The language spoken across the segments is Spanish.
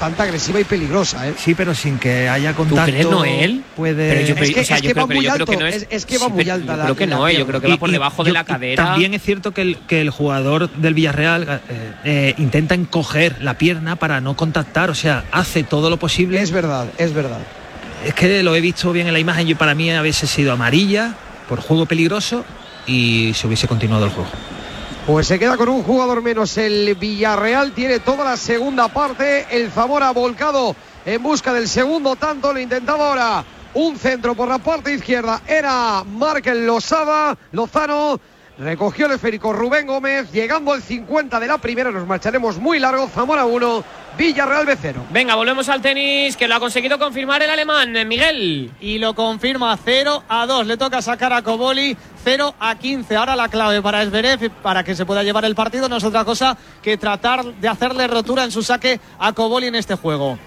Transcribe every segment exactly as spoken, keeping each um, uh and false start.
bastante agresiva y peligrosa, ¿eh? Sí, pero sin que haya contacto. ¿Tú crees, Noel? Puede... Pero yo, es que, o sea, es yo que creo, va muy yo alto, creo que no es, es, es que va sí, muy pero alta yo la, creo que la no, pierna. yo creo que va y, por y debajo yo, de la cadera. También es cierto que el, que el jugador del Villarreal eh, eh, intenta encoger la pierna para no contactar, o sea, hace todo lo posible. Es verdad, es verdad. Es que lo he visto bien en la imagen, yo para mí a veces sido amarilla por juego peligroso y se hubiese continuado el juego. Pues se queda con un jugador menos el Villarreal, tiene toda la segunda parte, el Zamora volcado en busca del segundo tanto, lo intentaba ahora un centro por la parte izquierda, era Markel Lozada, Lozano, recogió el esférico Rubén Gómez, llegando al cincuenta de la primera, nos marcharemos muy largo, Zamora uno, Villarreal B cero. Venga, volvemos al tenis, que lo ha conseguido confirmar el alemán, Miguel. Y lo confirma cero a dos, le toca sacar a Koboli, cero a quince. Ahora la clave para Zverev, para que se pueda llevar el partido, no es otra cosa que tratar de hacerle rotura en su saque a Koboli en este juego.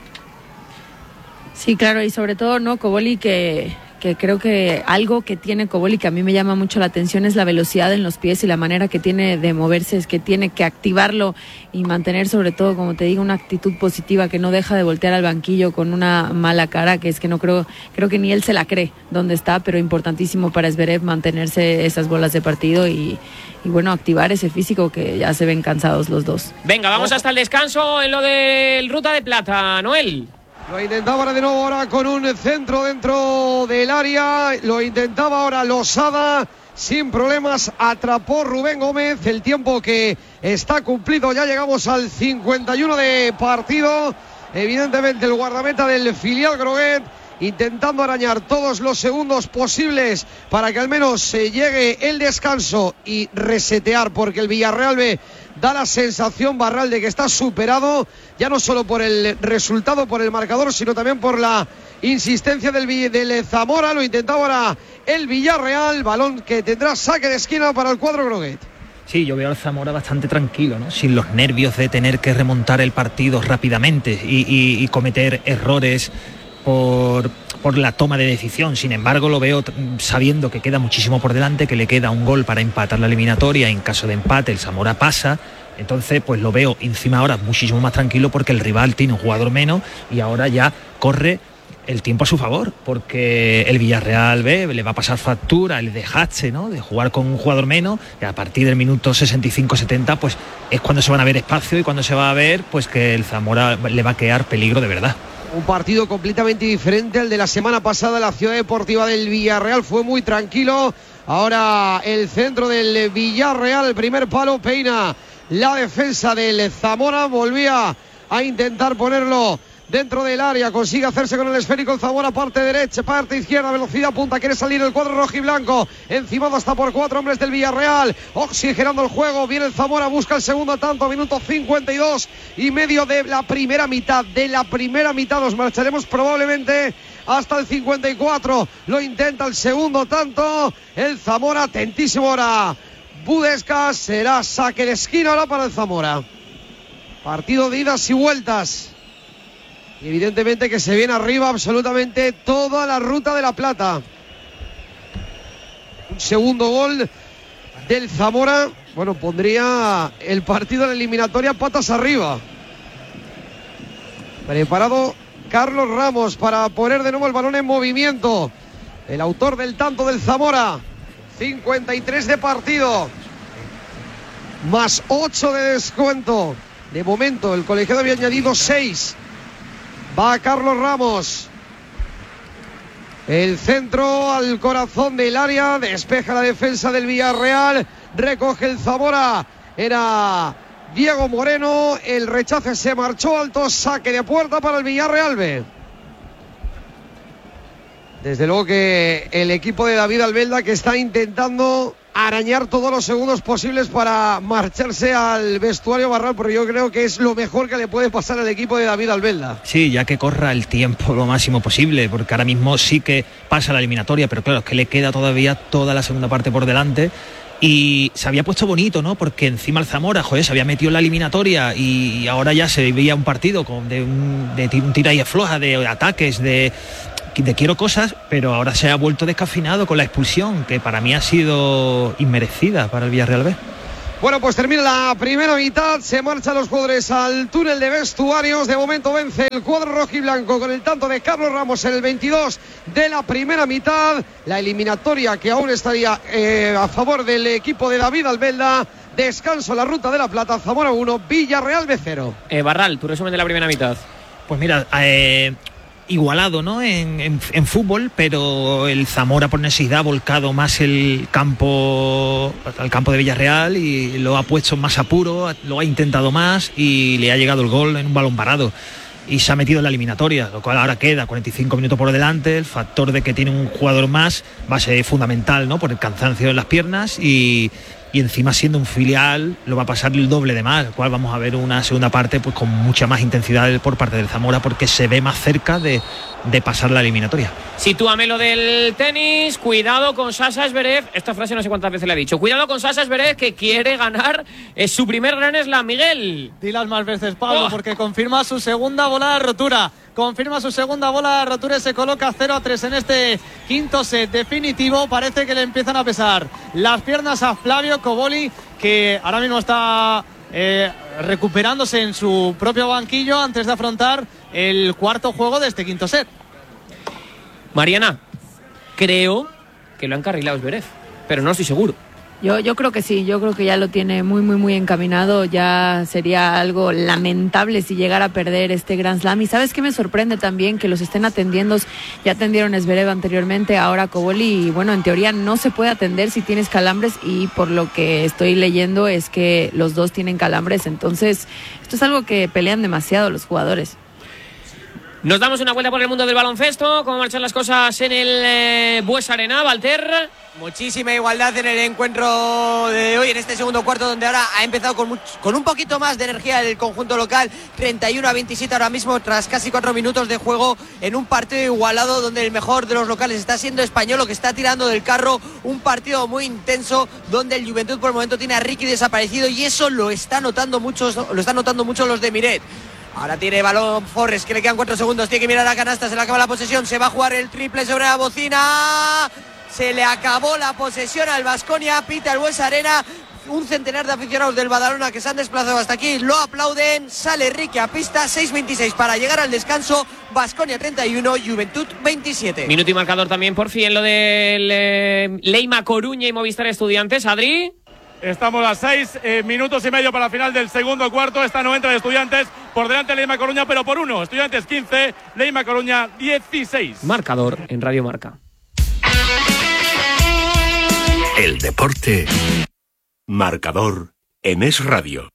Sí, claro, y sobre todo, ¿no? Koboli que... que creo que algo que tiene Koboli que a mí me llama mucho la atención es la velocidad en los pies y la manera que tiene de moverse, es que tiene que activarlo y mantener sobre todo, como te digo, una actitud positiva, que no deja de voltear al banquillo con una mala cara, que es que no creo, creo que ni él se la cree donde está, pero importantísimo para Zverev mantenerse esas bolas de partido y, y bueno, activar ese físico, que ya se ven cansados los dos. Venga, vamos hasta el descanso en lo del Ruta de Plata, Noel. Lo intentaba ahora de nuevo ahora con un centro dentro del área, lo intentaba ahora Lozada, sin problemas, atrapó Rubén Gómez, el tiempo que está cumplido, ya llegamos al cincuenta y uno de partido, evidentemente el guardameta del filial Groguet intentando arañar todos los segundos posibles para que al menos se llegue el descanso y resetear, porque el Villarreal B da la sensación, Barral, de que está superado, ya no solo por el resultado, por el marcador, sino también por la insistencia del, del Zamora. Lo intentaba ahora el Villarreal, balón que tendrá saque de esquina para el cuadro Groguet. Sí, yo veo al Zamora bastante tranquilo, ¿no? Sin los nervios de tener que remontar el partido rápidamente y, y, y cometer errores por, por la toma de decisión. Sin embargo, lo veo sabiendo que queda muchísimo por delante, que le queda un gol para empatar la eliminatoria. En caso de empate, el Zamora pasa. Entonces, pues lo veo encima ahora muchísimo más tranquilo, porque el rival tiene un jugador menos y ahora ya corre el tiempo a su favor, porque el Villarreal B le va a pasar factura el dejarse, ¿no?, de jugar con un jugador menos, y a partir del minuto sesenta y cinco setenta pues es cuando se van a ver espacio y cuando se va a ver pues que el Zamora le va a quedar peligro de verdad. Un partido completamente diferente al de la semana pasada. La Ciudad Deportiva del Villarreal fue muy tranquilo. Ahora el centro del Villarreal, el primer palo, peina la defensa del Zamora, volvía a intentar ponerlo dentro del área, consigue hacerse con el esférico el Zamora, parte derecha, parte izquierda, velocidad punta, quiere salir el cuadro rojiblanco, encimado hasta por cuatro hombres del Villarreal, oxigenando el juego, viene el Zamora, busca el segundo tanto, minuto cincuenta y dos y medio de la primera mitad, de la primera mitad, nos marcharemos probablemente hasta el cincuenta y cuatro, lo intenta el segundo tanto, el Zamora, atentísimo ahora Budescas, será saque de esquina ahora para el Zamora. Partido de idas y vueltas. Y evidentemente que se viene arriba absolutamente toda la Ruta de la Plata. Un segundo gol del Zamora, bueno, pondría el partido en la eliminatoria patas arriba. Preparado Carlos Ramos para poner de nuevo el balón en movimiento. El autor del tanto del Zamora. cincuenta y tres de partido. Más ocho de descuento. De momento el colegiado había añadido seis. Va Carlos Ramos. El centro al corazón del área. Despeja la defensa del Villarreal. Recoge el Zamora. Era Diego Moreno. El rechace se marchó alto. Saque de puerta para el Villarreal B. Desde luego que el equipo de David Albelda, que está intentando arañar todos los segundos posibles para marcharse al vestuario, Barral, pero yo creo que es lo mejor que le puede pasar al equipo de David Albelda. Sí, ya que corra el tiempo lo máximo posible, porque ahora mismo sí que pasa la eliminatoria, pero claro, es que le queda todavía toda la segunda parte por delante. Y se había puesto bonito, ¿no? Porque encima el Zamora, joder, se había metido en la eliminatoria y ahora ya se veía un partido con de un, de un tira y afloja, de ataques, de... de quiero cosas, pero ahora se ha vuelto descafeinado con la expulsión, que para mí ha sido inmerecida para el Villarreal B. Bueno, pues termina la primera mitad, se marchan los jugadores al túnel de vestuarios. De momento vence el cuadro rojiblanco con el tanto de Carlos Ramos en el veintidós de la primera mitad. La eliminatoria que aún estaría eh, a favor del equipo de David Albelda. Descanso en la Ruta de la Plata, Zamora uno, Villarreal B cero. Eh, Barral, tu resumen de la primera mitad. Pues mira, eh, igualado, ¿no? En, en, en fútbol, pero el Zamora por necesidad ha volcado más el campo al campo de Villarreal y lo ha puesto más apuro, lo ha intentado más y le ha llegado el gol en un balón parado y se ha metido en la eliminatoria, lo cual ahora queda cuarenta y cinco minutos por delante. El factor de que tiene un jugador más va a ser fundamental, ¿no? Por el cansancio en las piernas y y encima siendo un filial lo va a pasar el doble de mal, lo cual vamos a ver una segunda parte pues con mucha más intensidad por parte del Zamora porque se ve más cerca de, de pasar la eliminatoria. Sitúame lo del tenis, cuidado con Sasha Zverev, esta frase no sé cuántas veces la he dicho, cuidado con Sasha Zverev que quiere ganar es su primer Grand Slam, Miguel. Dilas más veces, Pablo, oh. porque confirma su segunda bola de rotura. Confirma su segunda bola de rotura y se coloca cero a tres en este quinto set definitivo. Parece que le empiezan a pesar las piernas a Flavio Cobolli, que ahora mismo está eh, recuperándose en su propio banquillo antes de afrontar el cuarto juego de este quinto set. Mariana, creo que lo ha encarrilado Zverev, pero no estoy seguro. Yo, yo creo que sí, yo creo que ya lo tiene muy, muy, muy encaminado. Ya sería algo lamentable si llegara a perder este Grand Slam. Y ¿sabes qué me sorprende también? Que los estén atendiendo. Ya atendieron a Zverev anteriormente, ahora Cobolli. Y bueno, en teoría no se puede atender si tienes calambres. Y por lo que estoy leyendo es que los dos tienen calambres. Entonces, esto es algo que pelean demasiado los jugadores. Nos damos una vuelta por el mundo del baloncesto. ¿Cómo marchan las cosas en el eh, Bues Arena, Valter? Muchísima igualdad en el encuentro de hoy, en este segundo cuarto, donde ahora ha empezado con, mucho, con un poquito más de energía el conjunto local. Treinta y uno a veintisiete ahora mismo, tras casi cuatro minutos de juego, en un partido igualado donde el mejor de los locales está siendo Español, que está tirando del carro. Un partido muy intenso donde el Juventud por el momento tiene a Ricky desaparecido, y eso lo está notando mucho, lo están notando mucho los de Miret. Ahora tiene balón Forres, que le quedan cuatro segundos, tiene que mirar a canasta, se le acaba la posesión, se va a jugar el triple sobre la bocina. Se le acabó la posesión al Baskonia, pita el Bues Arena. Un centenar de aficionados del Badalona que se han desplazado hasta aquí, lo aplauden. Sale Ricky a pista, seis veintiséis para llegar al descanso. Baskonia treinta y uno, Juventud veintisiete. Minuto y marcador también por fin lo del eh, Leima Coruña y Movistar Estudiantes, Adri. Estamos a seis eh, minutos y medio para la final del segundo cuarto. Esta no entra de Estudiantes, por delante Leima Coruña, pero por uno. Estudiantes quince, Leima Coruña dieciséis. Marcador en Radio Marca. El deporte. Marcador en Es Radio.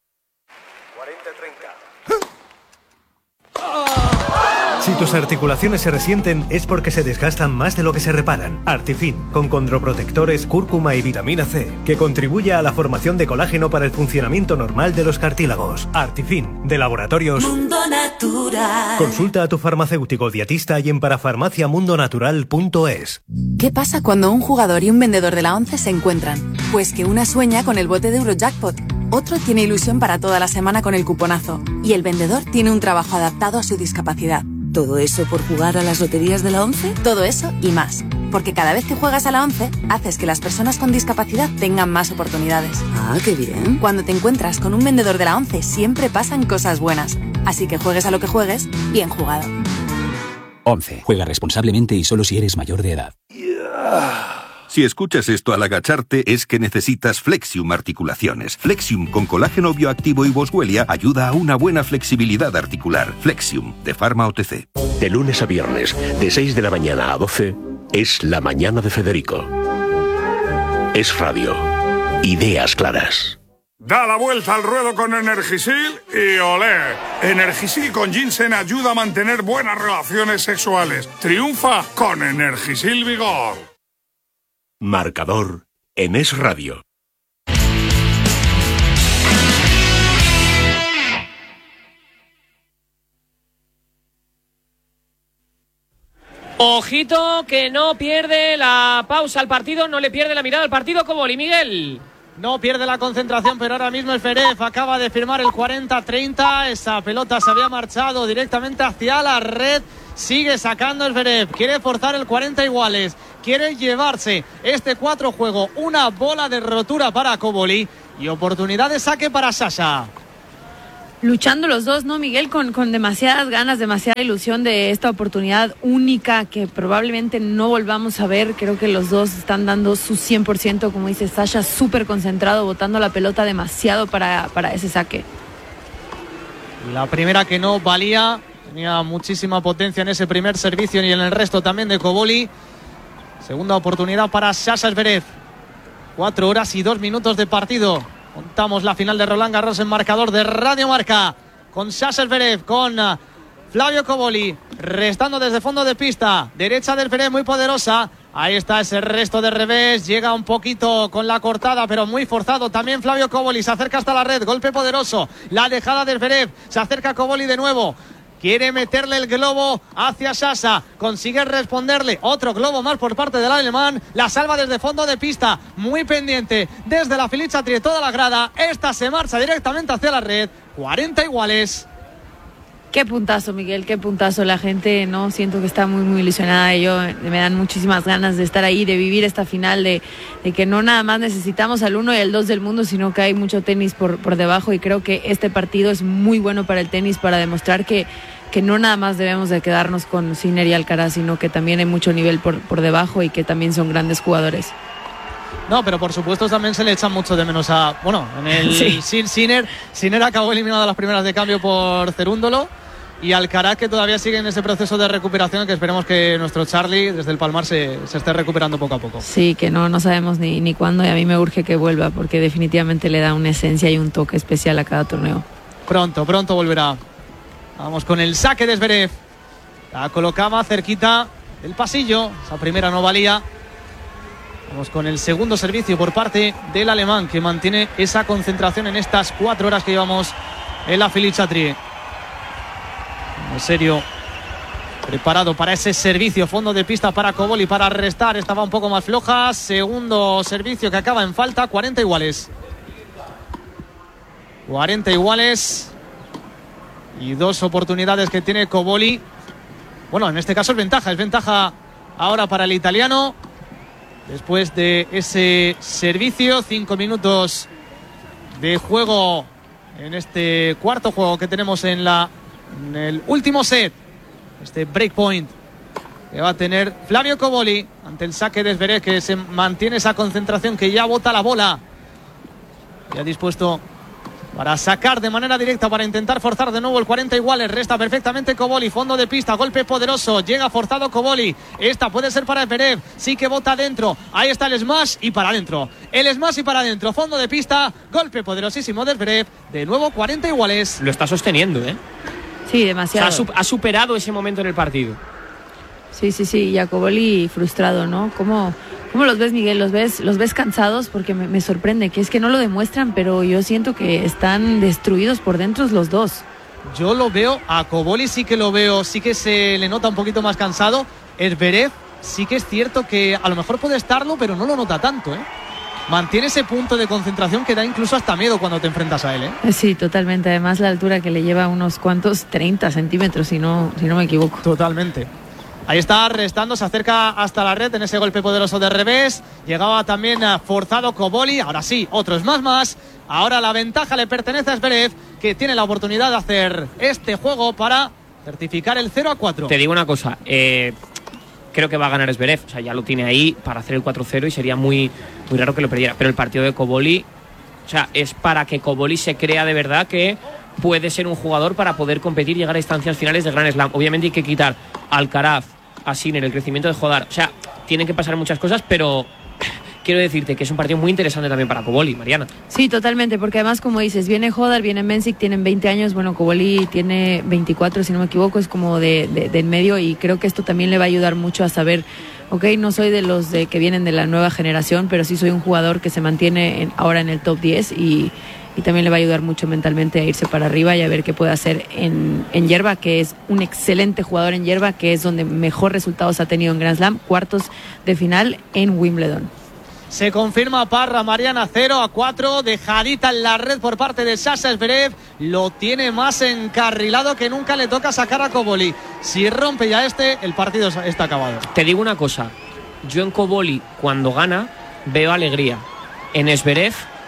Si tus articulaciones se resienten es porque se desgastan más de lo que se reparan. Artifin, con condroprotectores, cúrcuma y vitamina C, que contribuye a la formación de colágeno para el funcionamiento normal de los cartílagos. Artifin, de Laboratorios Mundo Natural. Consulta a tu farmacéutico dietista y en parafarmacia mundo natural punto es. ¿Qué pasa cuando un jugador y un vendedor de la ONCE se encuentran? Pues que una sueña con el bote de Eurojackpot, otro tiene ilusión para toda la semana con el cuponazo y el vendedor tiene un trabajo adaptado a su discapacidad. ¿Todo eso por jugar a las loterías de la ONCE? Todo eso y más. Porque cada vez que juegas a la ONCE, haces que las personas con discapacidad tengan más oportunidades. Ah, qué bien. Cuando te encuentras con un vendedor de la ONCE, siempre pasan cosas buenas. Así que juegues a lo que juegues, bien jugado. ONCE. Juega responsablemente y solo si eres mayor de edad. Si escuchas esto al agacharte es que necesitas Flexium Articulaciones. Flexium con colágeno bioactivo y boswellia ayuda a una buena flexibilidad articular. Flexium, de Pharma O T C. De lunes a viernes, de seis de la mañana a doce, es La Mañana de Federico. Es Radio. Ideas claras. Da la vuelta al ruedo con Energisil y olé. Energisil con ginseng ayuda a mantener buenas relaciones sexuales. Triunfa con Energisil Vigor. Marcador en Es Radio. Ojito que no pierde la pausa al partido, no le pierde la mirada al partido Cobolli, Miguel. No pierde la concentración, pero ahora mismo el Zverev acaba de firmar el cuarenta treinta. Esa pelota se había marchado directamente hacia la red. Sigue sacando el Zverev, quiere forzar el cuarenta iguales, quiere llevarse este cuatro juego, una bola de rotura para Cobolli, y oportunidad de saque para Sasha. Luchando los dos, ¿no, Miguel? Con, con demasiadas ganas, demasiada ilusión de esta oportunidad única que probablemente no volvamos a ver. Creo que los dos están dando su cien por ciento, como dice Sasha, súper concentrado, botando la pelota demasiado para, para ese saque. La primera que no valía, tenía muchísima potencia en ese primer servicio y en el resto también de Koboli. Segunda oportunidad para Sasha Zverev. Cuatro horas y dos minutos de partido. Contamos la final de Roland Garros en marcador de Radio Marca. Con Sasha Zverev, con Flavio Koboli, restando desde fondo de pista. Derecha del Zverev muy poderosa. Ahí está ese resto de revés. Llega un poquito con la cortada, pero muy forzado. También Flavio Koboli se acerca hasta la red. Golpe poderoso. La dejada del Zverev. Se acerca Koboli de nuevo. Quiere meterle el globo hacia Sasha. Consigue responderle. Otro globo más por parte del alemán. La salva desde fondo de pista. Muy pendiente. Desde la Filichatrier toda la grada. Esta se marcha directamente hacia la red. cuarenta iguales. Qué puntazo, Miguel, qué puntazo. La gente, no, siento que está muy, muy ilusionada. Yo me dan muchísimas ganas de estar ahí, de vivir esta final, de, de que no nada más necesitamos al uno y al dos del mundo, sino que hay mucho tenis por, por debajo. Y creo que este partido es muy bueno para el tenis, para demostrar que, que no nada más debemos de quedarnos con Sinner y Alcaraz, sino que también hay mucho nivel por, por debajo y que también son grandes jugadores. No, pero por supuesto también se le echa mucho de menos a... Bueno, en el sí. Sin Sinner, Sinner acabó eliminado a las primeras de cambio por Cerúndolo. Y Alcaraz, que todavía sigue en ese proceso de recuperación, que esperemos que nuestro Charlie desde el Palmar se, se esté recuperando poco a poco. Sí, que no, no sabemos ni, ni cuándo, y a mí me urge que vuelva porque definitivamente le da una esencia y un toque especial a cada torneo. Pronto, pronto volverá. Vamos con el saque de Zverev. La colocaba cerquita del pasillo. Esa primera no valía. Vamos con el segundo servicio por parte del alemán, que mantiene esa concentración en estas cuatro horas que llevamos en la Filichatrier. En serio, preparado para ese servicio, fondo de pista para Koboli, para restar, estaba un poco más floja. Segundo servicio que acaba en falta, cuarenta iguales. cuarenta iguales. Y dos oportunidades que tiene Koboli. Bueno, en este caso es ventaja, es ventaja ahora para el italiano. Después de ese servicio, cinco minutos de juego en este cuarto juego que tenemos en la en el último set. Este breakpoint que va a tener Flavio Koboli ante el saque de Zverev, que se mantiene esa concentración, que ya bota la bola. Ya dispuesto para sacar de manera directa, para intentar forzar de nuevo el cuarenta iguales. Resta perfectamente Koboli, fondo de pista, golpe poderoso, llega forzado Koboli. Esta puede ser para Zverev, sí que bota adentro. Ahí está el smash y para adentro. El smash y para adentro, fondo de pista, golpe poderosísimo de Zverev. De nuevo cuarenta iguales. Lo está sosteniendo, ¿eh? Sí, demasiado. O sea, ha superado ese momento en el partido. Sí, sí, sí, y a Koboli frustrado, ¿no? ¿Cómo, cómo los ves, Miguel? ¿Los ves, los ves cansados? Porque me, me sorprende, que es que no lo demuestran, pero yo siento que están destruidos por dentro los dos. Yo lo veo, a Koboli sí que lo veo, sí que se le nota un poquito más cansado. Zverev sí que es cierto que a lo mejor puede estarlo, pero no lo nota tanto, ¿eh? Mantiene ese punto de concentración que da incluso hasta miedo cuando te enfrentas a él, ¿eh? Sí, totalmente. Además, la altura que le lleva unos cuantos treinta centímetros, si no, si no me equivoco. Totalmente. Ahí está restando, se acerca hasta la red en ese golpe poderoso de revés. Llegaba también forzado Koboli. Ahora sí, otros más más. Ahora la ventaja le pertenece a Zverev, que tiene la oportunidad de hacer este juego para certificar el cero a cuatro. Te digo una cosa, eh, creo que va a ganar Zverev. O sea, ya lo tiene ahí para hacer el cuatro cero y sería muy, muy raro que lo perdiera. Pero el partido de Koboli, o sea, es para que Koboli se crea de verdad que puede ser un jugador para poder competir y llegar a instancias finales de Grand Slam. Obviamente hay que quitar a Alcaraz, a Sinner, el crecimiento de Hodar. O sea, tienen que pasar muchas cosas, pero quiero decirte que es un partido muy interesante también para Koboli, Mariana. Sí, totalmente, porque además, como dices, viene Hodar, viene Mensik, tienen veinte años, bueno, Koboli tiene veinticuatro, si no me equivoco, es como de, de, de en medio, y creo que esto también le va a ayudar mucho a saber, ok, no soy de los de que vienen de la nueva generación, pero sí soy un jugador que se mantiene en, ahora en el top diez, y y también le va a ayudar mucho mentalmente a irse para arriba y a ver qué puede hacer en, en hierba, que es un excelente jugador en hierba, que es donde mejor resultados ha tenido en Grand Slam, cuartos de final en Wimbledon. Se confirma Parra, Mariana, cero a cuatro, dejadita en la red por parte de Sasha Zverev. Lo tiene más encarrilado que nunca, le toca sacar a Koboli. Si rompe ya este, el partido está acabado. Te digo una cosa, yo en Koboli cuando gana veo alegría, en Zverev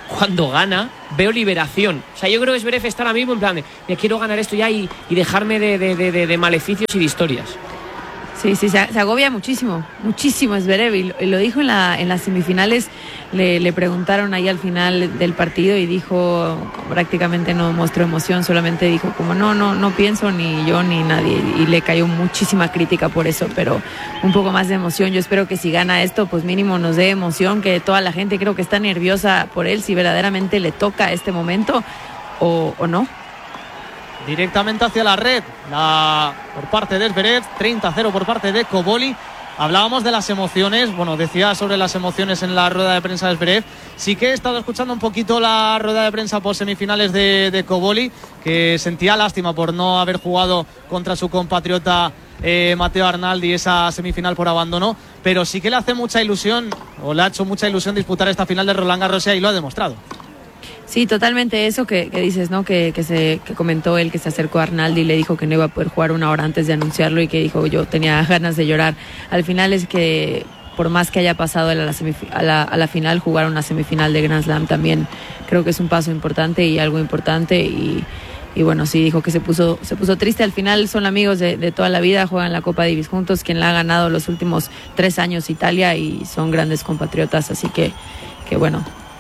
cuando gana, veo liberación. O sea, yo creo que Zverev está ahora mismo en plan de, me quiero ganar esto ya y, y dejarme de, de, de, de, de maleficios y de historias. Sí, sí, se, se agobia muchísimo, muchísimo Zverev, y lo, y lo dijo en, la, en las semifinales, le, le preguntaron ahí al final del partido y dijo, prácticamente no mostró emoción, solamente dijo como no, no, no pienso ni yo ni nadie, y le cayó muchísima crítica por eso, pero un poco más de emoción. Yo espero que si gana esto, pues mínimo nos dé emoción, que toda la gente creo que está nerviosa por él, si verdaderamente le toca este momento o, o no. Directamente hacia la red, la, por parte de Zverev, treinta a cero por parte de Cobolli. Hablábamos de las emociones, bueno, decía sobre las emociones en la rueda de prensa de Zverev. Sí que he estado escuchando un poquito la rueda de prensa por semifinales de, de Cobolli, que sentía lástima por no haber jugado contra su compatriota eh, Matteo Arnaldi esa semifinal por abandono, pero sí que le hace mucha ilusión, o le ha hecho mucha ilusión disputar esta final de Roland Garros y lo ha demostrado. Sí, totalmente eso que, que dices, ¿no? Que, que se que comentó él, que se acercó a Arnaldi y le dijo que no iba a poder jugar una hora antes de anunciarlo, y que dijo yo tenía ganas de llorar. Al final es que por más que haya pasado a la, a la, a la final, jugar una semifinal de Grand Slam también creo que es un paso importante y algo importante, y, y bueno, sí, dijo que se puso se puso triste. Al final son amigos de, de toda la vida, juegan la Copa Davis juntos, quien la ha ganado los últimos tres años Italia, y son grandes compatriotas, así que, que bueno.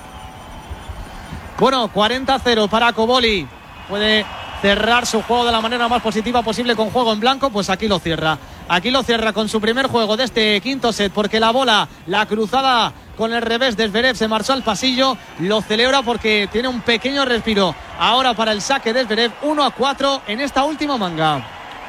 Bueno, cuarenta a cero para Cobolli. Puede cerrar su juego de la manera más positiva posible con juego en blanco, pues aquí lo cierra. Aquí lo cierra con su primer juego de este quinto set, porque la bola, la cruzada con el revés de Zverev, se marchó al pasillo. Lo celebra porque tiene un pequeño respiro ahora para el saque de Zverev. uno a cuatro en esta última manga.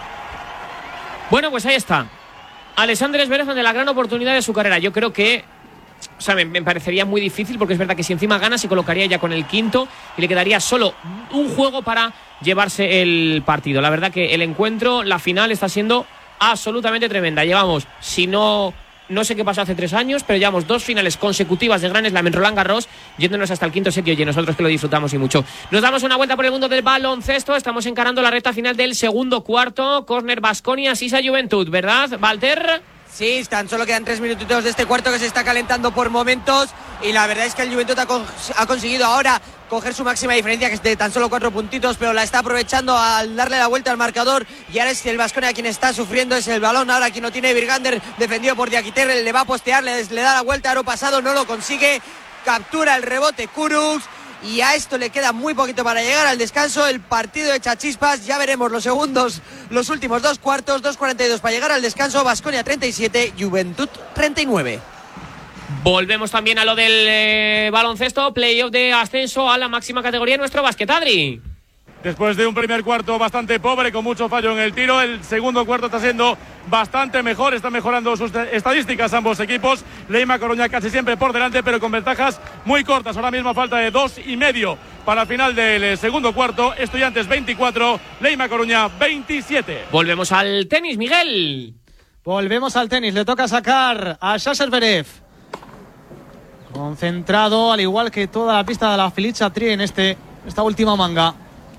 Bueno, pues ahí está Alexander Zverev ante la gran oportunidad de su carrera. Yo creo que, o sea, me, me parecería muy difícil, porque es verdad que si encima gana se colocaría ya con el quinto y le quedaría solo un juego para llevarse el partido. La verdad que el encuentro, la final, está siendo absolutamente tremenda. Llevamos, si no, no sé qué pasó hace tres años, pero llevamos dos finales consecutivas de Grand Slam en Roland Garros, yéndonos hasta el quinto set, y oye, nosotros que lo disfrutamos y mucho. Nos damos una vuelta por el mundo del baloncesto. Estamos encarando la recta final del segundo cuarto. Córner Baskonia, Sisa Juventud, ¿verdad, Walter? Sí, tan solo quedan tres minutitos de este cuarto que se está calentando por momentos, y la verdad es que el Juventud ha, con, ha conseguido ahora coger su máxima diferencia, que es de tan solo cuatro puntitos, pero la está aprovechando al darle la vuelta al marcador, y ahora es el Baskonia quien está sufriendo, es el balón ahora quien no tiene. Virgander, defendido por Diakiter, le va a postear, le, le da la vuelta, aro pasado, no lo consigue, captura el rebote Kurucs, y a esto le queda muy poquito para llegar al descanso. El partido echa chispas, ya veremos los segundos, los últimos dos cuartos. Dos cuarenta y dos para llegar al descanso. Baskonia treinta y siete, Juventud treinta y nueve. Volvemos también a lo del eh, baloncesto, playoff de ascenso a la máxima categoría de nuestro básquet, Adri. Después de un primer cuarto bastante pobre, con mucho fallo en el tiro, el segundo cuarto está siendo bastante mejor, están mejorando sus estadísticas ambos equipos. Leima Coruña casi siempre por delante, pero con ventajas muy cortas. Ahora mismo falta de dos y medio para el final del segundo cuarto. Estudiantes veinticuatro, Leima Coruña veintisiete. Volvemos al tenis, Miguel. Volvemos al tenis, le toca sacar a Sasha Zverev. Concentrado, al igual que toda la pista de la Felicia Tri en este, esta última manga.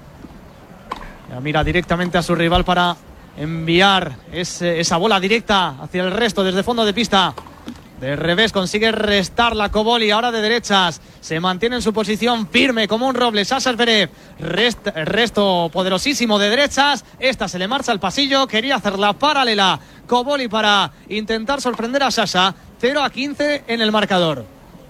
Ya mira directamente a su rival para enviar ese, esa bola directa hacia el resto desde fondo de pista. De revés consigue restar la Cobolli, ahora de derechas. Se mantiene en su posición firme como un roble Sasha Zverev. Rest, resto poderosísimo de derechas. Esta se le marcha al pasillo. Quería hacer la paralela Cobolli para intentar sorprender a Sasha. cero a quince en el marcador.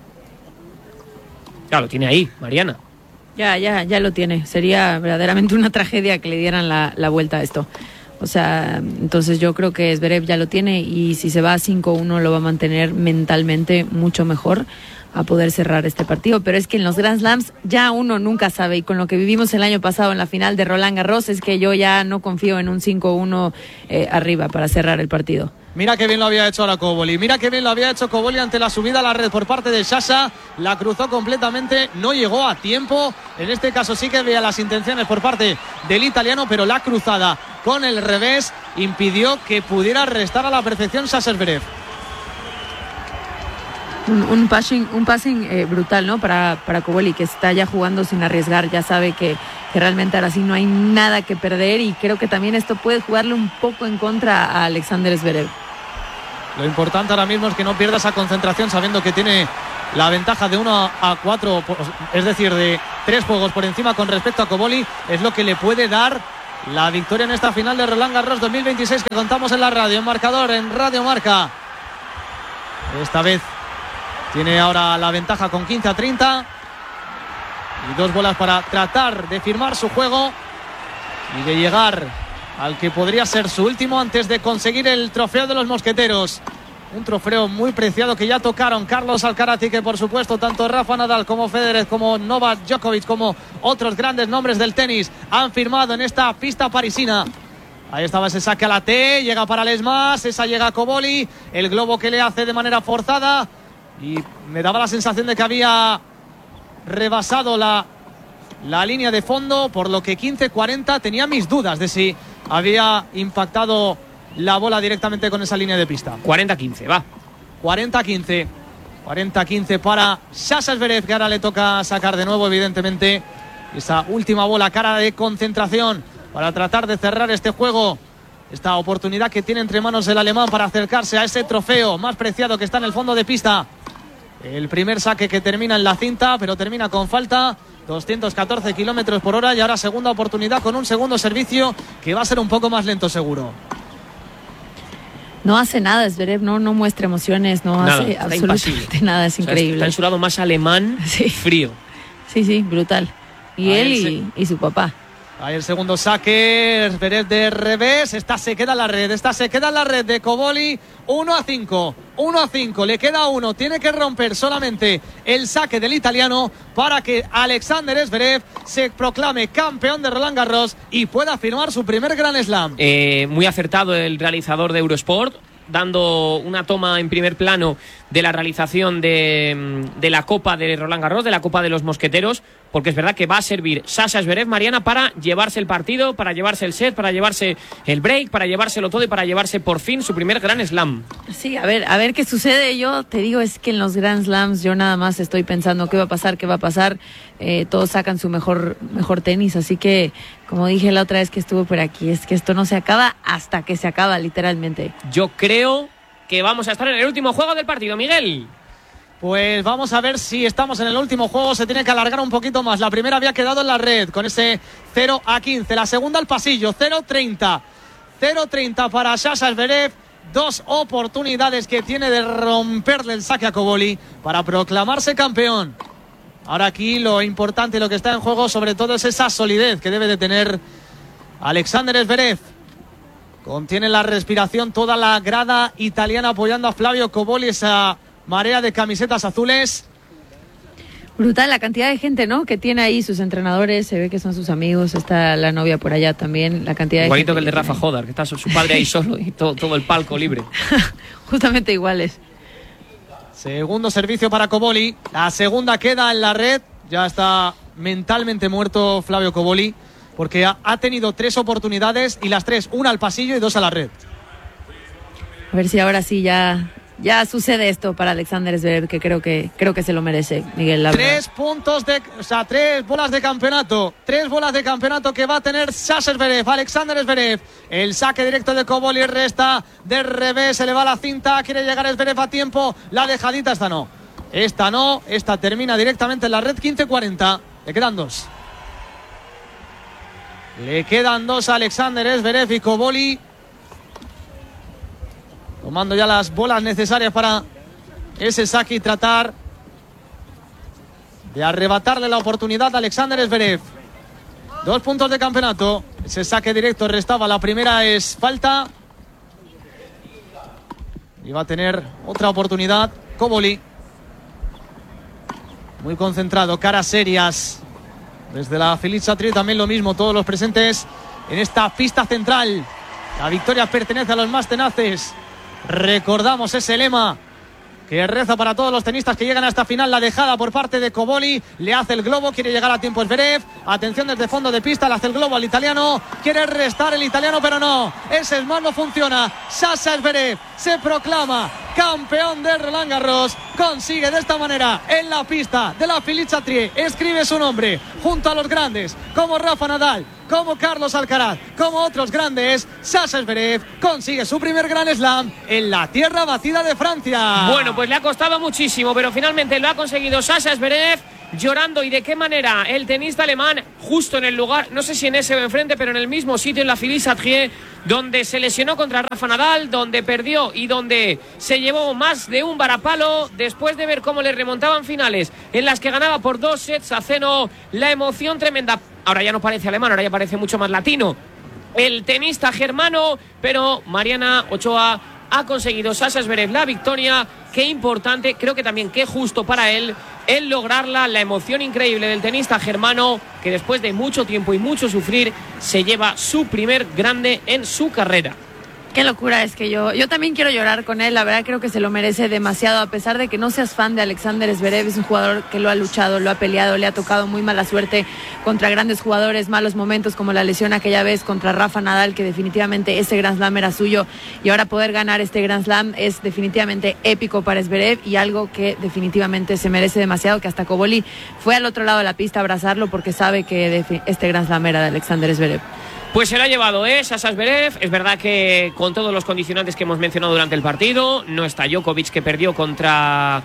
Ya lo tiene ahí, Mariana. Ya, ya, ya lo tiene. Sería verdaderamente una tragedia que le dieran la, la vuelta a esto. O sea, entonces yo creo que Zverev ya lo tiene, y si se va a cinco uno lo va a mantener mentalmente mucho mejor a poder cerrar este partido. Pero es que en los Grand Slams ya uno nunca sabe, y con lo que vivimos el año pasado en la final de Roland Garros, es que yo ya no confío en un cinco uno eh, arriba para cerrar el partido. Mira qué bien lo había hecho ahora Cobolli. Mira qué bien lo había hecho Cobolli ante la subida a la red por parte de Sasha. La cruzó completamente, no llegó a tiempo. En este caso sí que veía las intenciones por parte del italiano, pero la cruzada con el revés impidió que pudiera restar a la perfección Sasha Zverev. Un, un passing, un passing eh, brutal, ¿no? Para, para Cobolli, que está ya jugando sin arriesgar, ya sabe que, que realmente ahora sí no hay nada que perder, y creo que también esto puede jugarle un poco en contra a Alexander Zverev. Lo importante ahora mismo es que no pierda esa concentración, sabiendo que tiene la ventaja de uno a cuatro, es decir, de tres juegos por encima con respecto a Cobolli, es lo que le puede dar la victoria en esta final de Roland Garros dos mil veintiséis que contamos en la radio, en marcador, en Radio Marca. Esta vez tiene ahora la ventaja con quince a treinta y dos bolas para tratar de firmar su juego y de llegar al que podría ser su último antes de conseguir el trofeo de los mosqueteros. Un trofeo muy preciado que ya tocaron Carlos Alcaraz y que por supuesto tanto Rafa Nadal como Federer como Novak Djokovic como otros grandes nombres del tenis han firmado en esta pista parisina. Ahí estaba ese saque a la T, llega para Lesmas, esa llega a Cobolli, el globo que le hace de manera forzada y me daba la sensación de que había rebasado la, la línea de fondo, por lo que quince cuarenta tenía mis dudas de si había impactado la bola directamente con esa línea de pista. cuarenta quince, va. cuarenta quince. cuarenta quince para Sasha Zverev, que ahora le toca sacar de nuevo, evidentemente, esa última bola, cara de concentración para tratar de cerrar este juego. Esta oportunidad que tiene entre manos el alemán para acercarse a ese trofeo más preciado que está en el fondo de pista. El primer saque que termina en la cinta, pero termina con falta. doscientos catorce kilómetros por hora y ahora segunda oportunidad con un segundo servicio que va a ser un poco más lento seguro. No hace nada, Zverev no, no muestra emociones, no nada, hace absolutamente impasible. Nada, es increíble. O sea, está en su lado más alemán, sí. Frío. Sí, sí, brutal. Y Ahí él y, y su papá. Ahí el segundo saque, Zverev de revés, esta se queda en la red, esta se queda en la red de Cobolli, uno a cinco, uno a cinco, le queda uno, tiene que romper solamente el saque del italiano para que Alexander Zverev se proclame campeón de Roland Garros y pueda firmar su primer Grand Slam. Eh, muy acertado el realizador de Eurosport, dando una toma en primer plano de la realización de, de la Copa de Roland Garros, de la Copa de los Mosqueteros, porque es verdad que va a servir Sasha Zverev, Mariana, para llevarse el partido, para llevarse el set, para llevarse el break, para llevárselo todo y para llevarse por fin su primer Grand Slam. Sí, a ver, a ver qué sucede. Yo te digo, es que en los Grand Slams yo nada más estoy pensando qué va a pasar, qué va a pasar. Eh, todos sacan su mejor, mejor tenis, así que, como dije la otra vez que estuve por aquí, es que esto no se acaba hasta que se acaba, literalmente. Yo creo que vamos a estar en el último juego del partido, Miguel. Pues vamos a ver si estamos en el último juego. Se tiene que alargar un poquito más. La primera había quedado en la red con ese cero a quince. La segunda al pasillo, cero treinta. cero treinta para Sasha Zverev. Dos oportunidades que tiene de romperle el saque a Cobolli para proclamarse campeón. Ahora aquí lo importante, lo que está en juego sobre todo es esa solidez que debe de tener Alexander Zverev. Contiene la respiración toda la grada italiana apoyando a Flavio Cobolli, esa marea de camisetas azules. Brutal la cantidad de gente, ¿no? Que tiene ahí sus entrenadores, se ve que son sus amigos, está la novia por allá también, la cantidad de igualito gente que el de que Rafa tiene. Jodar, que está su padre ahí solo y todo, todo el palco libre. Justamente iguales. Segundo servicio para Cobolli, la segunda queda en la red, ya está mentalmente muerto Flavio Cobolli, porque ha, ha tenido tres oportunidades y las tres, una al pasillo y dos a la red. A ver si ahora sí ya... Ya sucede esto para Alexander Zverev, que creo que creo que se lo merece, Miguel. La tres puntos de, o sea, tres bolas de campeonato, tres bolas de campeonato que va a tener Sasha Zverev, Alexander Zverev. El saque directo de Cobolli resta de revés, se le va la cinta, quiere llegar Zverev a tiempo, la dejadita esta no, esta no, esta termina directamente en la red. Quince cuarenta, le quedan dos. Le quedan dos a Alexander Zverev y Cobolli, tomando ya las bolas necesarias para ese saque y tratar de arrebatarle la oportunidad a Alexander Zverev. Dos puntos de campeonato. Ese saque directo restaba. La primera es falta. Y va a tener otra oportunidad Cobolli. Muy concentrado, caras serias. Desde la Philippe Chatrier también lo mismo. Todos los presentes en esta pista central. La victoria pertenece a los más tenaces. Recordamos ese lema que reza para todos los tenistas que llegan a esta final. La dejada por parte de Cobolli, le hace el globo, quiere llegar a tiempo Zverev, atención desde fondo de pista, le hace el globo al italiano, quiere restar el italiano pero no, ese más no funciona. Sasha Zverev se proclama campeón de Roland Garros, consigue de esta manera en la pista de la Philippe Chatrier, escribe su nombre junto a los grandes como Rafa Nadal, como Carlos Alcaraz, como otros grandes. Sasha Zverev consigue su primer Grand Slam en la tierra batida de Francia. Bueno, pues le ha costado muchísimo, pero finalmente lo ha conseguido Sasha Zverev, llorando. ¿Y de qué manera? El tenista alemán, justo en el lugar, no sé si en ese o enfrente, pero en el mismo sitio, en la Philippe Chatrier, donde se lesionó contra Rafa Nadal, donde perdió y donde se llevó más de un varapalo, después de ver cómo le remontaban finales en las que ganaba por dos sets a cero. La emoción tremenda. Ahora ya no parece alemán, ahora ya parece mucho más latino el tenista germano, pero Mariana Ochoa ha conseguido, Sasha Zverev, la victoria. Qué importante, creo que también qué justo para él el lograrla, la emoción increíble del tenista germano, que después de mucho tiempo y mucho sufrir se lleva su primer grande en su carrera. Qué locura, es que yo yo también quiero llorar con él, la verdad creo que se lo merece demasiado, a pesar de que no seas fan de Alexander Zverev, es un jugador que lo ha luchado, lo ha peleado, le ha tocado muy mala suerte contra grandes jugadores, malos momentos como la lesión aquella vez contra Rafa Nadal, que definitivamente ese Grand Slam era suyo, y ahora poder ganar este Grand Slam es definitivamente épico para Zverev y algo que definitivamente se merece demasiado, que hasta Cobolli fue al otro lado de la pista a abrazarlo porque sabe que este Grand Slam era de Alexander Zverev. Pues se lo ha llevado, ¿eh? Sasha Zverev. Es verdad que con todos los condicionantes que hemos mencionado durante el partido, no está Djokovic, que perdió contra...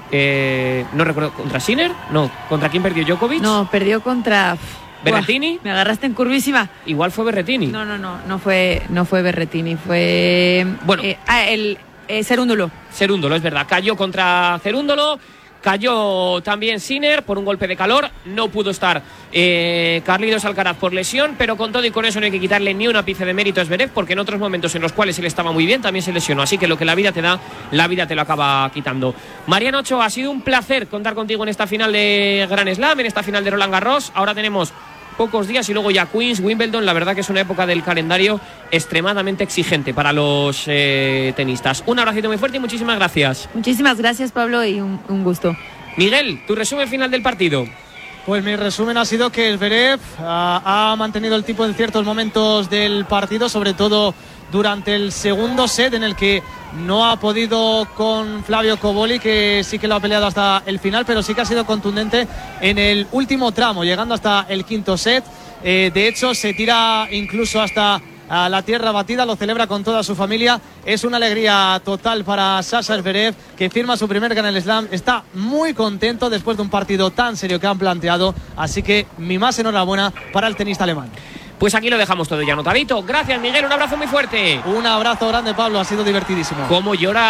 Eh, no recuerdo, ¿contra Sinner? No, ¿contra quién perdió Djokovic? No, perdió contra... ¿Berrettini? Uah, me agarraste en curvísima. Igual fue Berrettini. No, no, no, no fue, no fue Berrettini, fue... Bueno. Eh, ah, el eh, Cerúndolo. Cerúndolo, es verdad. Cayó contra Cerúndolo. Cayó también Sinner por un golpe de calor. No pudo estar eh, Carlitos Alcaraz por lesión, pero con todo y con eso no hay que quitarle ni un ápice de mérito a Zverev, porque en otros momentos en los cuales él estaba muy bien también se lesionó. Así que lo que la vida te da, la vida te lo acaba quitando. Mariano Ochoa, ha sido un placer contar contigo en esta final de Grand Slam, en esta final de Roland Garros. Ahora tenemos pocos días y luego ya Queens, Wimbledon. La verdad que es una época del calendario extremadamente exigente para los eh, tenistas. Un abracito muy fuerte y muchísimas gracias. Muchísimas gracias, Pablo, y un, un gusto. Miguel, tu resumen final del partido. Pues mi resumen ha sido que Zverev uh, ha mantenido el tipo en ciertos momentos del partido, sobre todo durante el segundo set, en el que no ha podido con Flavio Cobolli, que sí que lo ha peleado hasta el final, pero sí que ha sido contundente en el último tramo, llegando hasta el quinto set. Eh, de hecho, se tira incluso hasta a la tierra batida, lo celebra con toda su familia. Es una alegría total para Sasha Zverev, que firma su primer Grand Slam. Está muy contento después de un partido tan serio que han planteado, así que mi más enhorabuena para el tenista alemán. Pues aquí lo dejamos todo ya anotadito. Gracias, Miguel, un abrazo muy fuerte. Un abrazo grande, Pablo, ha sido divertidísimo. Cómo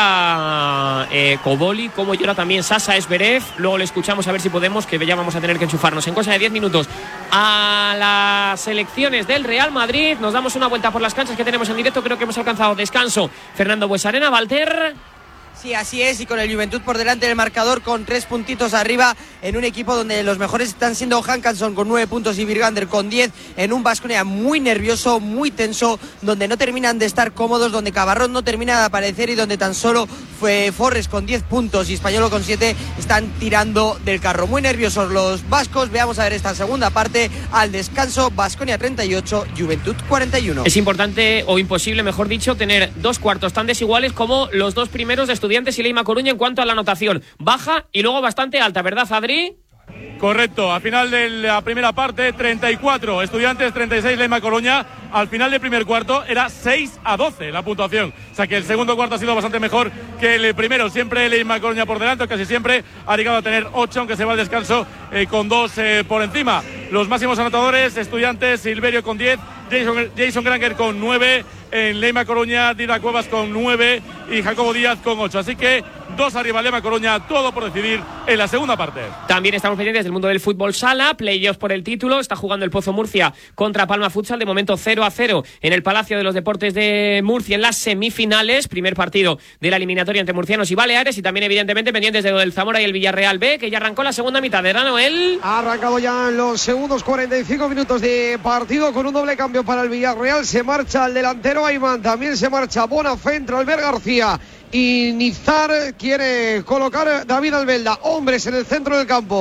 llora eh, Cobolli, cómo llora también Sasha Zverev. Luego le escuchamos a ver si podemos, que ya vamos a tener que enchufarnos en cosa de diez minutos a las selecciones del Real Madrid. Nos damos una vuelta por las canchas que tenemos en directo. Creo que hemos alcanzado descanso. Fernando Buesarena, Valter. Sí, así es, y con el Juventud por delante del marcador, con tres puntitos arriba, en un equipo donde los mejores están siendo Hankanson con nueve puntos y Virgander con diez, en un Baskonia muy nervioso, muy tenso, donde no terminan de estar cómodos, donde Cabarrón no termina de aparecer y donde tan solo fue Forres con diez puntos y Españolo con siete están tirando del carro. Muy nerviosos los vascos. Veamos a ver esta segunda parte al descanso. Baskonia treinta y ocho, Juventud cuarenta y uno. Es importante, o imposible mejor dicho, tener dos cuartos tan desiguales como los dos primeros de Estudiantes y Leima Coruña en cuanto a la anotación. Baja y luego bastante alta, ¿verdad, Adri? Correcto, al final de la primera parte, treinta y cuatro Estudiantes, treinta y seis Leima Coruña. Al final del primer cuarto era seis a doce la puntuación. O sea que el segundo cuarto ha sido bastante mejor que el primero. Siempre Leima Coruña por delante, casi siempre ha llegado a tener ocho, aunque se va al descanso eh, con dos eh, por encima. Los máximos anotadores, Estudiantes, Silverio con diez, Jason, Jason Granger con nueve, en Leima Coruña, Dida Cuevas con nueve y Jacobo Díaz con ocho. Así que dos arriba Leima Coruña, todo por decidir en la segunda parte. También estamos pendientes del mundo del fútbol sala, playoffs por el título. Está jugando el Pozo Murcia contra Palma Futsal, de momento cero a cero en el Palacio de los Deportes de Murcia en las semifinales. Primer partido de la eliminatoria entre murcianos y baleares, y también evidentemente pendientes de lo del Zamora y el Villarreal B, que ya arrancó la segunda mitad. ¿Verdad, Noel? Ha arrancado ya en los segundos cuarenta y cinco minutos de partido con un doble cambio para el Villarreal. Se marcha el delantero Ayman, también se marcha Bonafé, entra Albert García y Nizar. Quiere colocar David Albelda hombres en el centro del campo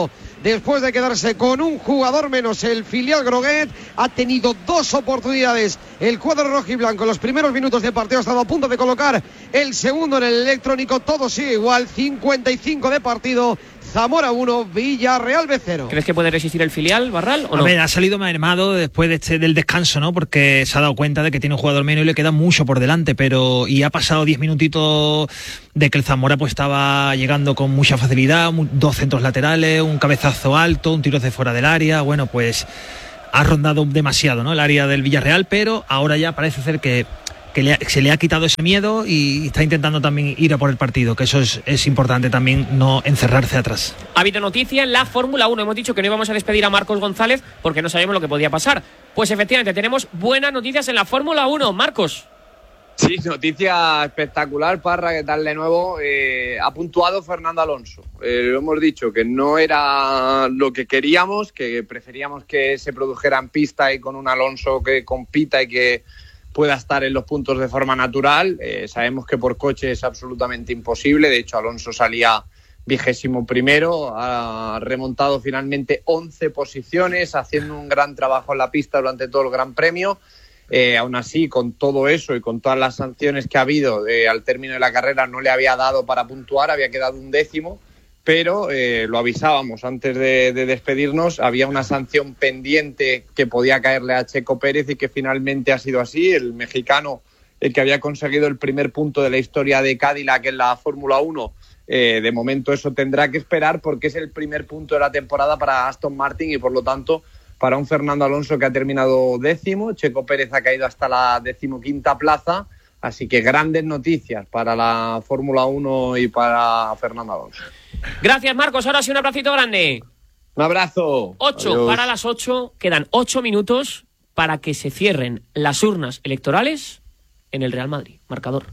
después de quedarse con un jugador menos. El filial Groguet ha tenido dos oportunidades. El cuadro rojiblanco en los primeros minutos de partido ha estado a punto de colocar el segundo en el electrónico. Todo sigue igual, cincuenta y cinco de partido. Zamora uno, Villarreal B cero. ¿Crees que puede resistir el filial, Barral, o no? A ver, ha salido mermado después de este, del descanso, ¿no? Porque se ha dado cuenta de que tiene un jugador menos y le queda mucho por delante, pero y ha pasado diez minutitos de que el Zamora pues estaba llegando con mucha facilidad, dos centros laterales, un cabezazo alto, un tiro de fuera del área. Bueno, pues ha rondado demasiado, ¿no? El área del Villarreal, pero ahora ya parece ser que que le ha, se le ha quitado ese miedo y está intentando también ir a por el partido, que eso es, es importante también, no encerrarse atrás. Ha habido noticia en la Fórmula uno, hemos dicho que no íbamos a despedir a Marcos González porque no sabíamos lo que podía pasar. Pues efectivamente tenemos buenas noticias en la Fórmula uno, Marcos. Sí, noticia espectacular, Parra, ¿qué tal de nuevo? Eh, ha puntuado Fernando Alonso. Eh, lo hemos dicho, que no era lo que queríamos, que preferíamos que se produjera en pista y con un Alonso que compita y que pueda estar en los puntos de forma natural. Eh, sabemos que por coche es absolutamente imposible. De hecho, Alonso salía vigésimo primero, ha remontado finalmente once posiciones, haciendo un gran trabajo en la pista durante todo el Gran Premio. Eh, aún así, con todo eso y con todas las sanciones que ha habido eh, al término de la carrera, no le había dado para puntuar, había quedado un décimo. Pero eh, lo avisábamos antes de, de despedirnos, había una sanción pendiente que podía caerle a Checo Pérez y que finalmente ha sido así. El mexicano, el que había conseguido el primer punto de la historia de Cadillac en la Fórmula uno, eh, de momento eso tendrá que esperar porque es el primer punto de la temporada para Aston Martin y por lo tanto para un Fernando Alonso que ha terminado décimo. Checo Pérez ha caído hasta la decimoquinta plaza. Así que grandes noticias para la Fórmula uno y para Fernando Alonso. Gracias, Marcos. Ahora sí, un abracito grande. Un abrazo. Ocho Adiós. para las ocho. Quedan ocho minutos para que se cierren las urnas electorales en el Real Madrid. Marcador.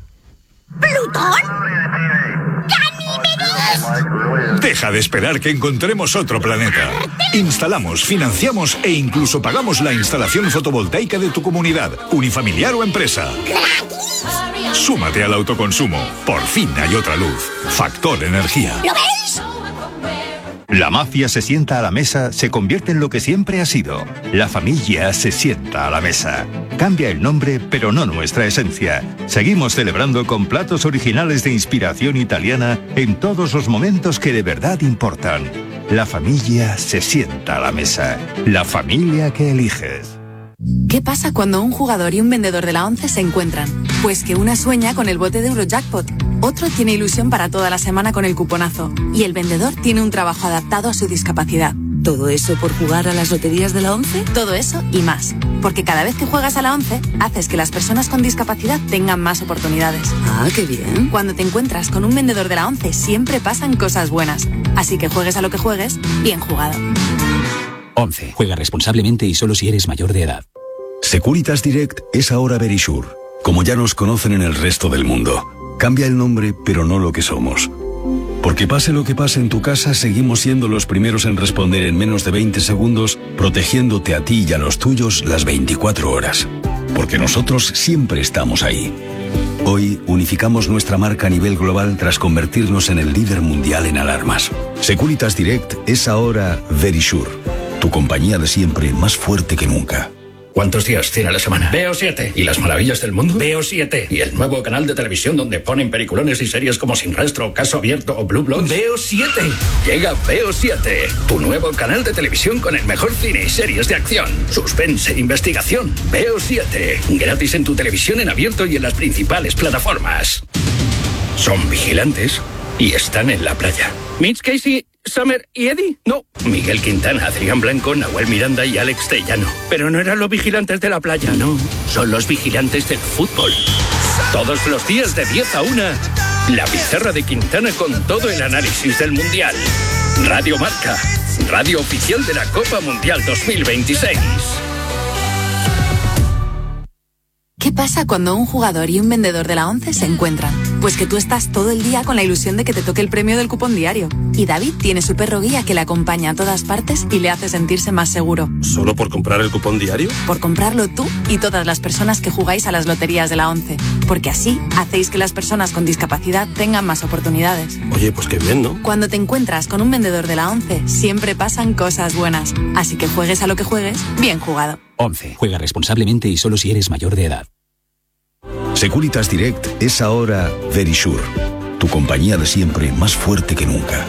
¿Plutón? ¡Ganímedes! Deja de esperar que encontremos otro planeta. Instalamos, financiamos e incluso pagamos la instalación fotovoltaica de tu comunidad, unifamiliar o empresa. Súmate al autoconsumo. Por fin hay otra luz. Factor Energía. ¿Lo veis? La mafia se sienta a la mesa, se convierte en lo que siempre ha sido. La familia se sienta a la mesa. Cambia el nombre, pero no nuestra esencia. Seguimos celebrando con platos originales de inspiración italiana en todos los momentos que de verdad importan. La familia se sienta a la mesa. La familia que eliges. ¿Qué pasa cuando un jugador y un vendedor de la once se encuentran? Pues que una sueña con el bote de Eurojackpot, otro tiene ilusión para toda la semana con el cuponazo y el vendedor tiene un trabajo adaptado a su discapacidad. ¿Todo eso por jugar a las loterías de la once? Todo eso y más. Porque cada vez que juegas a la once, haces que las personas con discapacidad tengan más oportunidades. Ah, qué bien. Cuando te encuentras con un vendedor de la once, siempre pasan cosas buenas. Así que juegues a lo que juegues, bien jugado. once. Juega responsablemente y solo si eres mayor de edad. Securitas Direct es ahora Verisure, como ya nos conocen en el resto del mundo. Cambia el nombre, pero no lo que somos. Porque pase lo que pase en tu casa, seguimos siendo los primeros en responder en menos de veinte segundos, protegiéndote a ti y a los tuyos las veinticuatro horas. Porque nosotros siempre estamos ahí. Hoy unificamos nuestra marca a nivel global tras convertirnos en el líder mundial en alarmas. Securitas Direct es ahora Verisure, tu compañía de siempre más fuerte que nunca. ¿Cuántos días tiene a la semana? Veo siete. ¿Y las maravillas del mundo? Veo siete. ¿Y el nuevo canal de televisión donde ponen peliculones y series como Sin Rastro, Caso Abierto o Blue Bloods? Veo siete. Llega Veo siete, tu nuevo canal de televisión con el mejor cine y series de acción, suspense e investigación. Veo siete. Gratis en tu televisión en abierto y en las principales plataformas. Son vigilantes y están en la playa. Mitch Casey, Summer y Eddie. No, Miguel Quintana, Adrián Blanco, Nahuel Miranda y Alex Tellano. Pero no eran los vigilantes de la playa, no. Son los vigilantes del fútbol. Todos los días de diez a una, la pizarra de Quintana con todo el análisis del Mundial. Radio Marca, radio oficial de la Copa Mundial dos mil veintiséis. ¿Qué pasa cuando un jugador y un vendedor de la once se encuentran? Pues que tú estás todo el día con la ilusión de que te toque el premio del cupón diario. Y David tiene su perro guía que le acompaña a todas partes y le hace sentirse más seguro. ¿Solo por comprar el cupón diario? Por comprarlo tú y todas las personas que jugáis a las loterías de la ONCE. Porque así hacéis que las personas con discapacidad tengan más oportunidades. Oye, pues qué bien, ¿no? Cuando te encuentras con un vendedor de la ONCE, siempre pasan cosas buenas. Así que juegues a lo que juegues, bien jugado. once. Juega responsablemente y solo si eres mayor de edad. Securitas Direct es ahora Verisure, tu compañía de siempre más fuerte que nunca.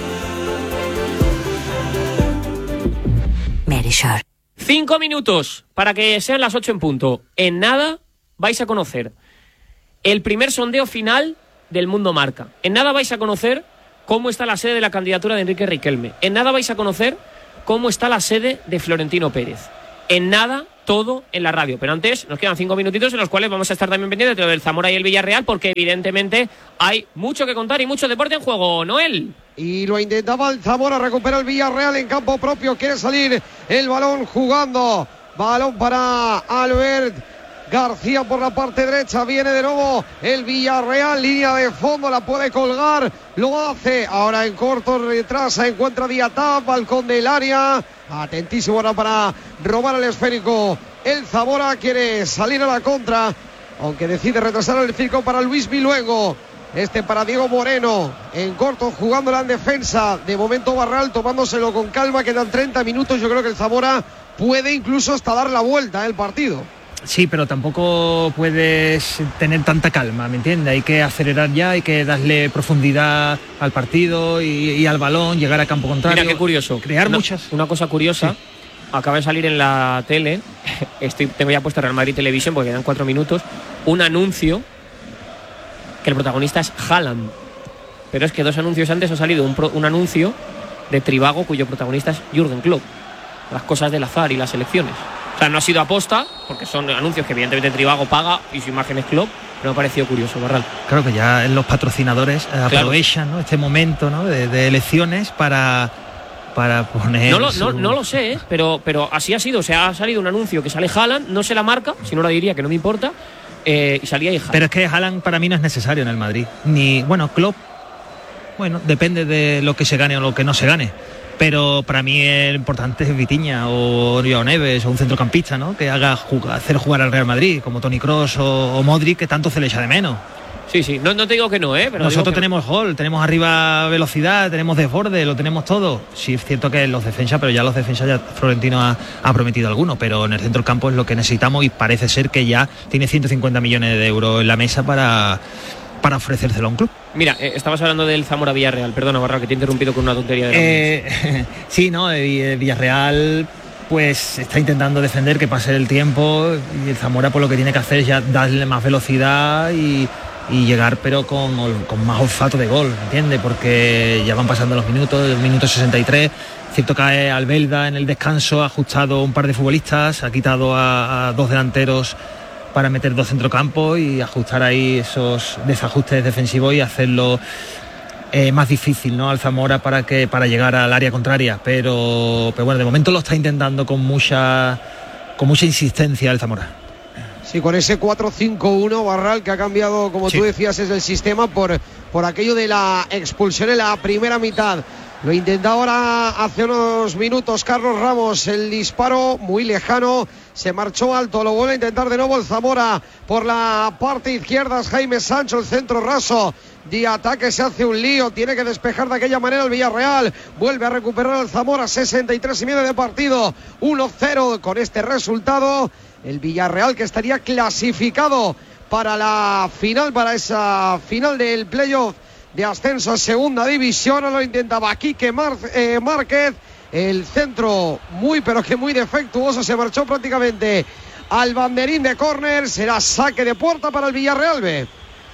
Verisure. Cinco minutos para que sean las ocho en punto. En nada vais a conocer el primer sondeo final del Mundo Marca. En nada vais a conocer cómo está la sede de la candidatura de Enrique Riquelme. En nada vais a conocer cómo está la sede de Florentino Pérez. En nada, todo en la radio. Pero antes nos quedan cinco minutitos en los cuales vamos a estar también pendientes de lo del Zamora y el Villarreal, porque evidentemente hay mucho que contar y mucho deporte en juego. Noel. Y lo intentaba el Zamora, recupera el Villarreal en campo propio, quiere salir el balón jugando. Balón para Albert García por la parte derecha, viene de nuevo el Villarreal, línea de fondo, la puede colgar, lo hace, ahora en corto retrasa, encuentra Diatab, balcón del área, atentísimo ahora para robar el esférico, el Zamora quiere salir a la contra, aunque decide retrasar el circo para Luis Viluengo, este para Diego Moreno, en corto jugándola en defensa, de momento Barral tomándoselo con calma, quedan treinta minutos, yo creo que el Zamora puede incluso hasta dar la vuelta el partido. Sí, pero tampoco puedes tener tanta calma, ¿me entiendes? Hay que acelerar ya, hay que darle profundidad al partido y, y al balón, llegar a campo contrario. Mira qué curioso. Crear una, muchas. Una cosa curiosa, sí. Acaba de salir en la tele, estoy, tengo ya puesto Real Madrid Televisión porque quedan cuatro minutos, un anuncio que el protagonista es Haaland. Pero es que dos anuncios antes ha salido un, pro, un anuncio de Trivago cuyo protagonista es Jürgen Klopp. Las cosas del azar y las elecciones. O sea, no ha sido aposta, porque son anuncios que evidentemente Trivago paga y su imagen es Klopp, pero me ha parecido curioso, Barral. Claro que ya los patrocinadores eh, aprovechan, ¿no?, este momento, ¿no?, de, de elecciones para, para poner... No lo, su... no, no lo sé, ¿eh? pero, pero así ha sido. O sea, ha salido un anuncio que sale Haaland, no sé la marca, si no la diría que no me importa, eh, y salía ahí Haaland. Pero es que Haaland para mí no es necesario en el Madrid. Ni, bueno, Klopp, bueno, depende de lo que se gane o lo que no se gane. Pero para mí el importante es Vitinha o Joao Neves o un centrocampista, ¿no?, que haga jugar, hacer jugar al Real Madrid, como Toni Kroos o, o Modric, que tanto se le echa de menos. Sí, sí, no, no te digo que no, ¿eh? Pero nosotros que... tenemos gol, tenemos arriba velocidad, tenemos desborde, lo tenemos todo. Sí, es cierto que los defensas, pero ya los defensas ya Florentino ha, ha prometido alguno, pero en el centro del campo es lo que necesitamos y parece ser que ya tiene ciento cincuenta millones de euros en la mesa para... para ofrecérselo a un club. Mira, eh, estabas hablando del Zamora Villarreal, perdona Barra, que te he interrumpido con una tontería de la eh, Sí, no, el Villarreal pues está intentando defender que pase el tiempo y el Zamora pues lo que tiene que hacer es ya darle más velocidad y, y llegar pero con, con más olfato de gol, ¿entiendes? Porque ya van pasando los minutos, el minuto sesenta y tres, cierto que Albelda en el descanso ha ajustado un par de futbolistas, ha quitado a, a dos delanteros para meter dos centrocampos y ajustar ahí esos desajustes defensivos y hacerlo eh, más difícil, ¿no?, al Zamora para que para llegar al área contraria, pero, pero bueno, de momento lo está intentando con mucha con mucha insistencia el Zamora. Sí, con ese cuatro cinco uno, Barral, que ha cambiado, como sí. tú decías, es el sistema por, por aquello de la expulsión en la primera mitad. Lo intenta ahora hace unos minutos Carlos Ramos, el disparo muy lejano, se marchó alto, lo vuelve a intentar de nuevo el Zamora por la parte izquierda, es Jaime Sancho, el centro raso de ataque, se hace un lío, tiene que despejar de aquella manera el Villarreal, vuelve a recuperar el Zamora, sesenta y tres y medio de partido, uno cero con este resultado, el Villarreal que estaría clasificado para la final, para esa final del playoff de ascenso a segunda división. Lo intentaba Quique Mar- eh, Márquez, el centro muy pero que muy defectuoso, se marchó prácticamente al banderín de córner, será saque de puerta para el Villarreal B.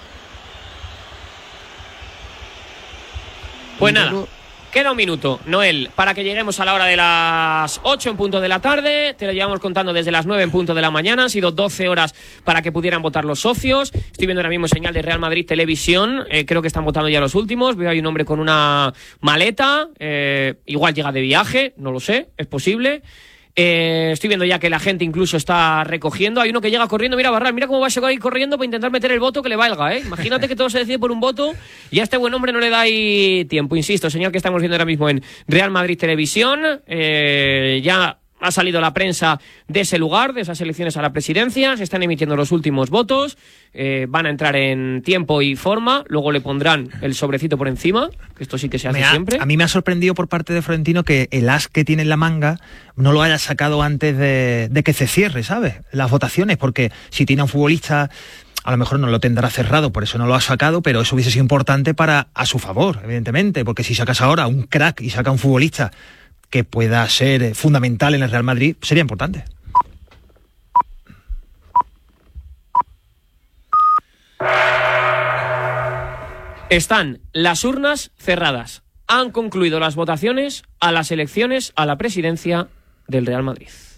Pues nada, queda un minuto, Noel, para que lleguemos a la hora de las ocho en punto de la tarde. Te lo llevamos contando desde las nueve en punto de la mañana. Han sido doce horas para que pudieran votar los socios. Estoy viendo ahora mismo señal de Real Madrid Televisión. Eh, creo que están votando ya los últimos. Veo ahí un hombre con una maleta. Eh, igual llega de viaje, no lo sé, es posible. Eh, estoy viendo ya que la gente incluso está recogiendo. Hay uno que llega corriendo, mira Barral, mira cómo va a ir corriendo para intentar meter el voto que le valga, ¿eh? Imagínate que todo se decide por un voto y a este buen hombre no le da ahí tiempo. Insisto, señal que estamos viendo ahora mismo en Real Madrid Televisión. Eh, ya ha salido la prensa de ese lugar, de esas elecciones a la presidencia, se están emitiendo los últimos votos, eh, van a entrar en tiempo y forma, luego le pondrán el sobrecito por encima, que esto sí que se hace ha, siempre. A mí me ha sorprendido por parte de Florentino que el as que tiene en la manga no lo haya sacado antes de, de que se cierre, ¿sabes? Las votaciones, porque si tiene a un futbolista, a lo mejor no lo tendrá cerrado, por eso no lo ha sacado, pero eso hubiese sido importante para a su favor, evidentemente, porque si sacas ahora un crack y saca un futbolista que pueda ser fundamental en el Real Madrid, sería importante. Están las urnas cerradas. Han concluido las votaciones a las elecciones a la presidencia del Real Madrid.